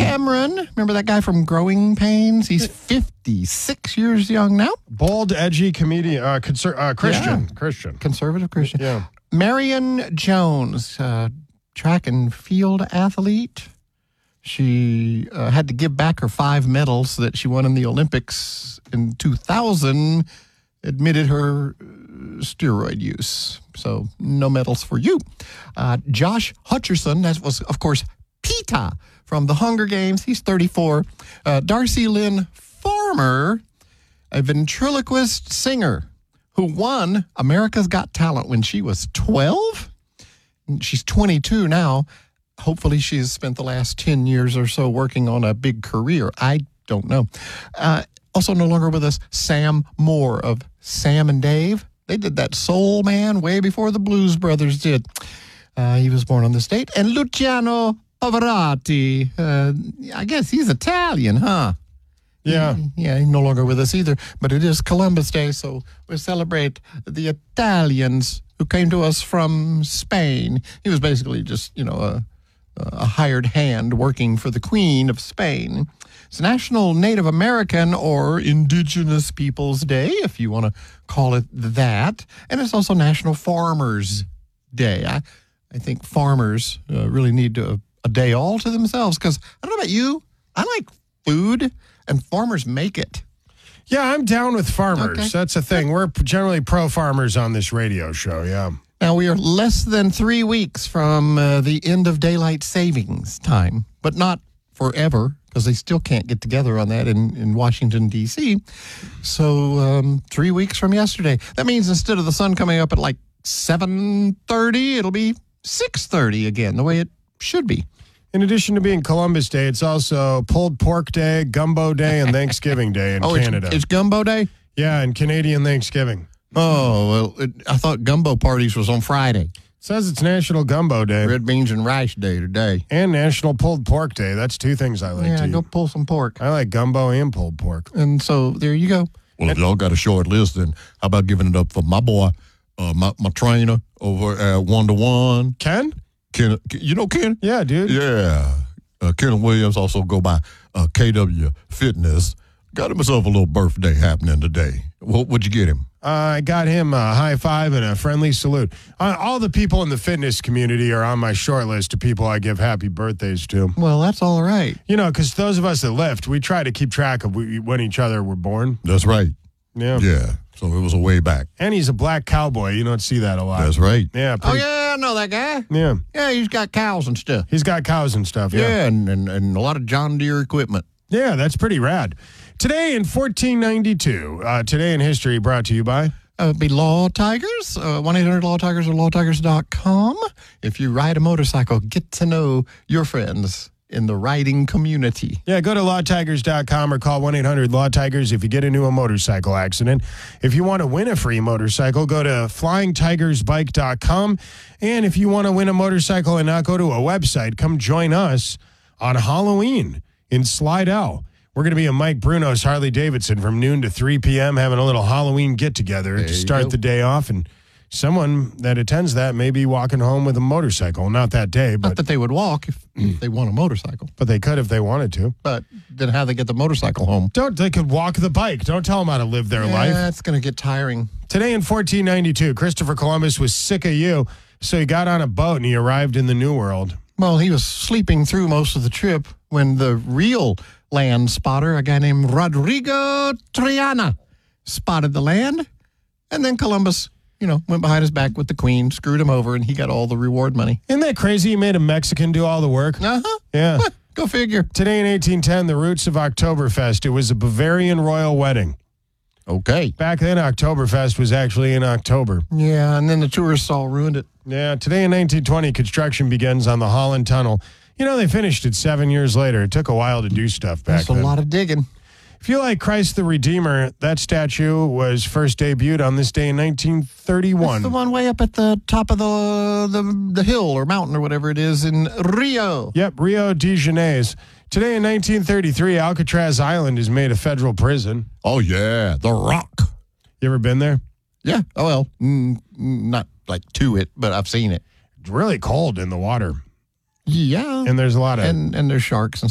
Cameron, remember that guy from Growing Pains? He's 56 years young now. Bold, edgy comedian, Christian. Conservative Christian. Yeah. Marion Jones, track and field athlete. She had to give back her 5 medals that she won in the Olympics in 2000, admitted her steroid use. So no medals for you. Josh Hutcherson, that was, of course, Peeta from the Hunger Games. He's 34. Darcy Lynn Farmer, a ventriloquist singer who won America's Got Talent when she was 12. She's 22 now. Hopefully she's spent the last 10 years or so working on a big career. I don't know. Also no longer with us, Sam Moore of Sam and Dave. They did that Soul Man way before the Blues Brothers did. He was born on this date. And Luciano Pavarotti, I guess he's Italian, huh? Yeah. Yeah, he's no longer with us either. But it is Columbus Day, so we celebrate the Italians who came to us from Spain. He was basically just, a hired hand working for the Queen of Spain. It's National Native American or Indigenous Peoples Day, if you want to call it that. And it's also National Farmers Day. I think farmers really need a day all to themselves because, I don't know about you, I like food and farmers make it. Yeah, I'm down with farmers. Okay. That's the thing. We're generally pro-farmers on this radio show, yeah. Now, we are less than 3 weeks from the end of daylight savings time, but not forever, because they still can't get together on that in Washington, D.C. So 3 weeks from yesterday. That means instead of the sun coming up at like 7:30, it'll be 6:30 again, the way it should be. In addition to being Columbus Day, it's also Pulled Pork Day, Gumbo Day, and Thanksgiving Day in Canada. It's Gumbo Day? Yeah, and Canadian Thanksgiving. Oh, well, I thought gumbo parties was on Friday. It says it's National Gumbo Day. Red beans and rice day today. And National Pulled Pork Day. That's 2 things I like to eat. Go pull some pork. I like gumbo and pulled pork. And so there you go. Well, if y'all got a short list, then how about giving it up for my boy, my trainer over at 1-to-1. Ken? Ken, you know Ken? Yeah, dude. Yeah. Ken Williams also go by KW Fitness. Got himself a little birthday happening today. What'd you get him? I got him a high five and a friendly salute. All the people in the fitness community are on my short list of people I give happy birthdays to. Well, that's all right. Because those of us that lift, we try to keep track of when each other were born. That's right. Yeah. Yeah. So it was a way back. And he's a black cowboy. You don't see that a lot. That's right. Yeah. Oh, yeah, I know that guy. Yeah. Yeah, he's got cows and stuff. He's got cows and stuff. Yeah. Yeah, and a lot of John Deere equipment. Yeah, that's pretty rad. Today in 1492, Today in History brought to you by... It'd be Law Tigers, 1-800-LAW-TIGERS or lawtigers.com. If you ride a motorcycle, get to know your friends in the riding community. Yeah, go to lawtigers.com or call 1-800-LAW-TIGERS if you get into a motorcycle accident. If you want to win a free motorcycle, go to flyingtigersbike.com. And if you want to win a motorcycle and not go to a website, come join us on Halloween in Slidell. We're going to be at Mike Bruno's Harley-Davidson from noon to 3 p.m. having a little Halloween get-together to start the day off. And someone that attends that may be walking home with a motorcycle. Not that day, but... Not that they would walk if they want a motorcycle. But they could if they wanted to. But then how they get the motorcycle home? They could walk the bike. Don't tell them how to live their life. That's going to get tiring. Today in 1492, Christopher Columbus was sick of you, so he got on a boat and he arrived in the New World. Well, he was sleeping through most of the trip when the real land spotter, a guy named Rodrigo Triana, spotted the land. And then Columbus, went behind his back with the queen, screwed him over, and he got all the reward money. Isn't that crazy? He made a Mexican do all the work. Uh-huh. Yeah. Go figure. Today in 1810, the roots of Oktoberfest. It was a Bavarian royal wedding. Okay. Back then, Oktoberfest was actually in October. Yeah, and then the tourists all ruined it. Yeah, today in 1920, construction begins on the Holland Tunnel. They finished it 7 years later. It took a while to do stuff back then. That's a lot of digging. If you like Christ the Redeemer, that statue was first debuted on this day in 1931. That's the one way up at the top of the hill or mountain or whatever it is in Rio. Yep, Rio de Janeiro. Today in 1933, Alcatraz Island is made a federal prison. Oh, yeah. The Rock. You ever been there? Yeah. Oh, well, not like to it, but I've seen it. It's really cold in the water. Yeah. And there's a lot of... And there's sharks and